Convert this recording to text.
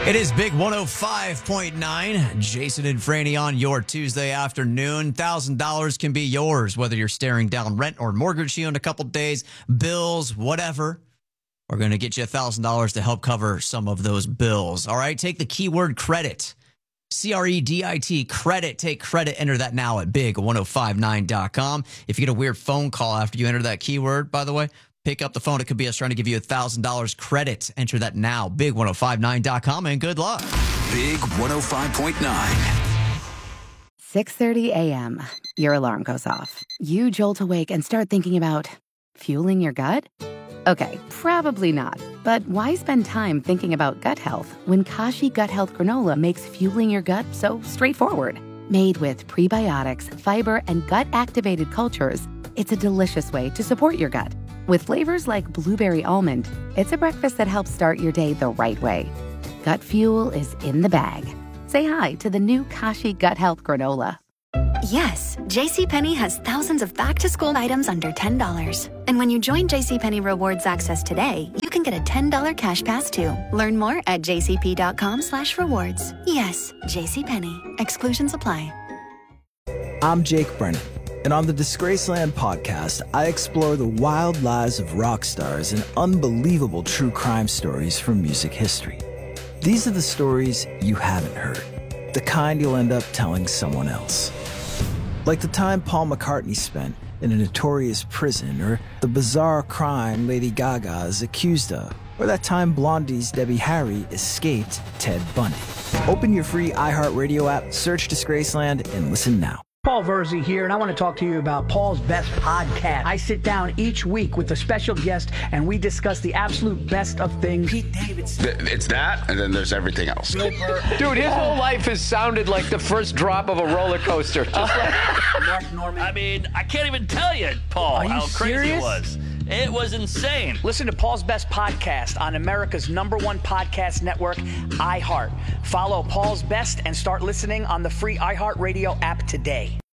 It is Big 105.9. Jason and Franny on your Tuesday afternoon. $1,000 can be yours, whether you're staring down rent or mortgage due in a couple days, bills, whatever. We're going to get you $1,000 to help cover some of those bills. All right, take the keyword credit. C-R-E-D-I-T, credit. Take credit. Enter that now at big1059.com. If you get a weird phone call after you enter that keyword, by the way, pick up the phone. It could be us trying to give you $1,000 credit. Enter that now, big1059.com, and good luck. Big 105.9. 6:30 a.m. Your alarm goes off. You jolt awake and start thinking about fueling your gut? Okay, probably not. But why spend time thinking about gut health when Kashi Gut Health Granola makes fueling your gut so straightforward? Made with prebiotics, fiber, and gut-activated cultures, it's a delicious way to support your gut. With flavors like blueberry almond, it's a breakfast that helps start your day the right way. Gut fuel is in the bag. Say hi to the new Kashi Gut Health Granola. Yes, JCPenney has thousands of back-to-school items under $10. And when you join JCPenney Rewards Access today, you can get a $10 cash pass too. Learn more at jcp.com/rewards. Yes, JCPenney. Exclusions apply. I'm Jake Brennan, and on the Disgraceland podcast, I explore the wild lives of rock stars and unbelievable true crime stories from music history. These are the stories you haven't heard, the kind you'll end up telling someone else. Like the time Paul McCartney spent in a notorious prison, or the bizarre crime Lady Gaga is accused of, or that time Blondie's Debbie Harry escaped Ted Bundy. Open your free iHeartRadio app, search Disgraceland, and listen now. Paul Verzi here, and I want to talk to you about Paul's Best Podcast. I sit down each week with a special guest, and we discuss the absolute best of things. Pete Davidson. It's that, and then there's everything else. Dude, his whole life has sounded like the first drop of a roller coaster. Mark Norman. I mean, I can't even tell you, Paul, how crazy serious? it was. It was insane. Listen to Paul's Best Podcast on America's #1 podcast network, iHeart. Follow Paul's Best and start listening on the free iHeartRadio app today.